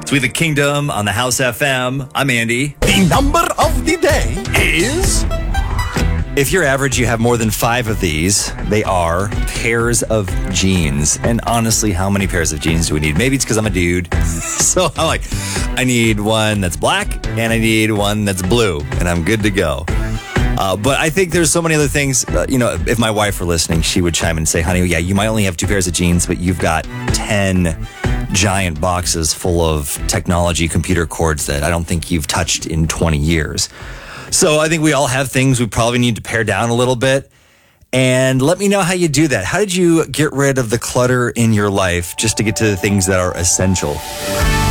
It's We the Kingdom on the House FM. I'm Andy. The number of the day is... If you're average, you have more than 5 of these. They are pairs of jeans. And honestly, how many pairs of jeans do we need? Maybe it's because I'm a dude. So I need one that's black and I need one that's blue. And I'm good to go. But I think there's so many other things. If my wife were listening, she would chime in and say, honey, yeah, you might only have 2 pairs of jeans, but you've got 10 giant boxes full of technology computer cords that I don't think you've touched in 20 years. So I think we all have things we probably need to pare down a little bit. And let me know how you do that. How did you get rid of the clutter in your life just to get to the things that are essential?